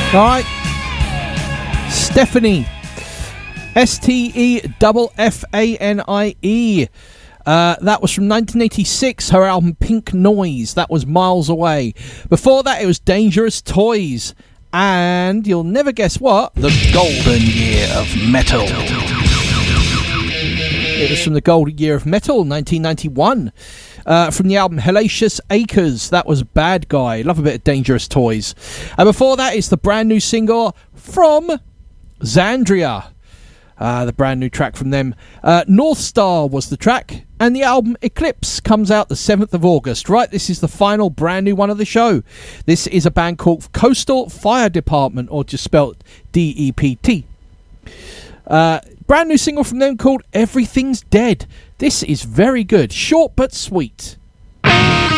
All right. Stephanie. Stephanie. That was from 1986, her album Pink Noise. That was Miles Away. Before that, it was Dangerous Toys. And you'll never guess what? The Golden Year of Metal. It was from the Golden Year of Metal, 1991. From the album Hellacious Acres. That was Bad Guy. Love a bit of Dangerous Toys. And before that, it's the brand new single from Xandria. The brand new track from them. North Star was the track, and the album Eclipse comes out the 7th of August. Right, this is the final brand new one of the show. This is a band called Coastal Fire Department, or just spelled D-E-P-T. Brand new single from them called Everything's Dead. This is very good, short but sweet.